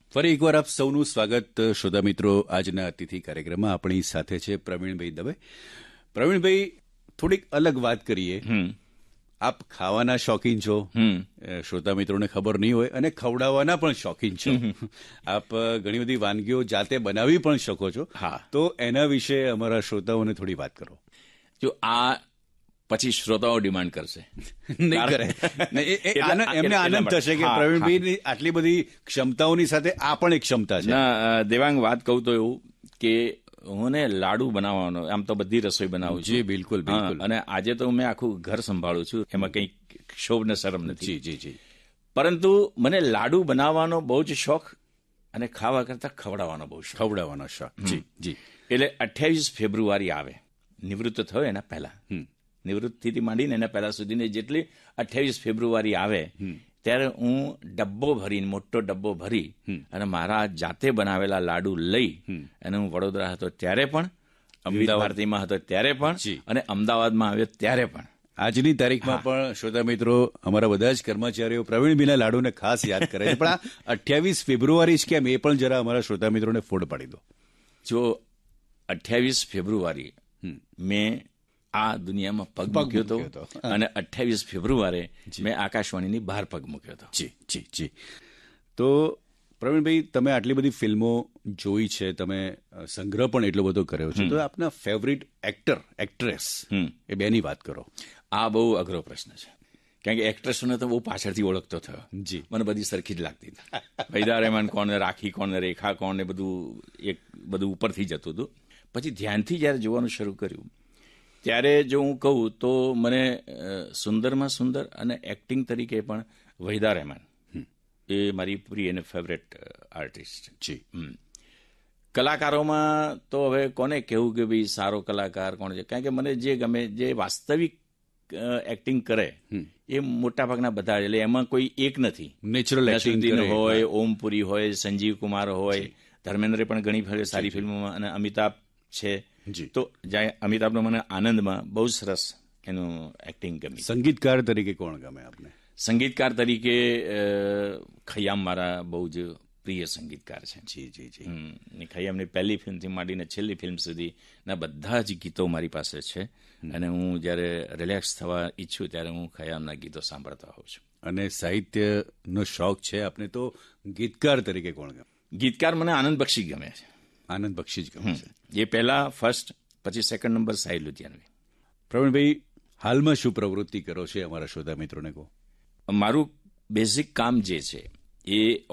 ફરી એકવાર આપ સૌનું સ્વાગત શ્રોતા મિત્રો. આજના અતિથિ કાર્યક્રમમાં આપણી સાથે છે પ્રવીણભાઈ દવે. પ્રવીણભાઈ, થોડીક અલગ વાત કરીએ. આપ ખાવાના શોખીન છો, શ્રોતા મિત્રોને ખબર નહીં હોય, અને ખવડાવવાના પણ શોખીન છો. આપ ઘણી બધી વાનગીઓ જાતે બનાવી પણ શકો છો. તો એના વિશે અમારા શ્રોતાઓને થોડી વાત કરો. જો આ પછી શ્રોતાઓ ડિમાન્ડ કરશે, નહીં કરે, એમને આનંદ થશે કે પ્રવીણભાઈની આટલી બધી ક્ષમતાઓની સાથે આ પણ એક ક્ષમતા છે. દેવાંગ, વાત કહું તો એવું કે હું લાડુ બનાવવાનો, આમ તો બધી રસોઈ બનાવું છું. જી બિલકુલ બિલકુલ. અને આજે તો મેં આખું ઘર સંભાળું છું, એમાં કંઈ શોભ ને શરમ નથી. જી જી જી. પરંતુ મને લાડુ બનાવવાનો બહુ જ શોખ, અને ખાવા કરતા ખવડાવવાનો બહુ શોખ. ખવડાવવાનો શોખ. જી જી. એટલે 28 ફેબ્રુઆરી આવે, નિવૃત્ત થયો એના પહેલા, નિવૃત્તિથી માંડીને એના પહેલા સુધીની જેટલી 28 ફેબ્રુઆરી આવે ત્યારે હું ડબ્બો ભરીને, મોટો ડબ્બો ભરી અને મારા જાતે બનાવેલા લાડુ લઈ અને હું વડોદરા હતો ત્યારે પણ, અમદાવાદ ભારતીમાં હતો ત્યારે પણ, અને અમદાવાદમાં આવ્યો ત્યારે પણ. આજની તારીખમાં પણ શ્રોતા મિત્રો, અમારા બધા જ કર્મચારીઓ પ્રવીણભાઈના લાડુને ખાસ યાદ કરે છે. પણ આ 28 ફેબ્રુઆરી જ કેમ, એ પણ જરા અમારા શ્રોતા મિત્રોને ફોડ પાડી દો. જો 28 ફેબ્રુઆરી મેં આ દુનિયામાં પગ મૂક્યો હતો, અને 28 ફેબ્રુઆરી મેં આકાશવાણીની બહાર પગ મૂક્યો હતો. જી જી જી. તો પ્રવીણભાઈ, તમે આટલી બધી ફિલ્મો જોઈ છે, તમે સંગ્રહ પણ એટલો બધો કર્યો છે, તો આપના ફેવરિટ એક્ટર, એક્ટ્રેસ, એ બેની વાત કરો. આ બહુ અઘરો પ્રશ્ન છે, કારણ કે એક્ટ્રેસોને તો બહુ પાછળથી ઓળખતો થયો. જી. મને બધી સરખી જ લાગતી હતી. વૈદા રહેમાન કોણ, રાખી કોણ, રેખા કોણ, એ બધું ઉપરથી જતું હતું. પછી ધ્યાનથી જ્યારે જોવાનું શરૂ કર્યું ત્યારે જો હું કહું તો મને સુંદરમાં સુંદર અને એક્ટિંગ તરીકે પણ વહીદા રહેમાન એ મારી પ્રિય અને ફેવરેટ આર્ટિસ્ટ છે. કલાકારોમાં તો હવે કોને કહેવું કે ભાઈ સારો કલાકાર કોણ છે, કારણ કે મને જે ગમે, જે વાસ્તવિક એક્ટિંગ કરે એ મોટાભાગના બધા, એટલે એમાં કોઈ એક નથી. નેચરલ એક્ટિંગ હોય, ઓમપુરી હોય, સંજીવ કુમાર હોય, ધર્મેન્દ્રે પણ ઘણી સારી ફિલ્મોમાં, અને અમિતાભ છે. તો જ્યાં અમિતાભનો મને આનંદમાં બહુ સરસ એનું એક્ટિંગ ગમી. સંગીતકાર તરીકે કોણ ગમે આપને? સંગીતકાર તરીકે ખય્યામ મારા બહુ જ પ્રિય સંગીતકાર છે. જી જી જી. ખય્યામની પહેલી ફિલ્મથી માંડીને છેલ્લી ફિલ્મ સુધીના બધા જ ગીતો મારી પાસે છે, અને હું જ્યારે રિલેક્સ થવા ઈચ્છું ત્યારે હું ખય્યામના ગીતો સાંભળતો હોઉં છું. અને સાહિત્યનો શોખ છે આપને, તો ગીતકાર તરીકે કોણ ગમે? ગીતકાર મને આનંદ બક્ષી ગમે છે. આનંદ બક્ષી જ ગમે છે. એ પહેલા ફર્સ્ટ, પછી સેકન્ડ નંબર સાહિલ લુધિયાનવી. પ્રવીણભાઈ, હાલમાં શું પ્રવૃત્તિ કરો છે, અમારા શ્રોતા મિત્રોને કહો. મારું બેઝિક કામ જે છે એ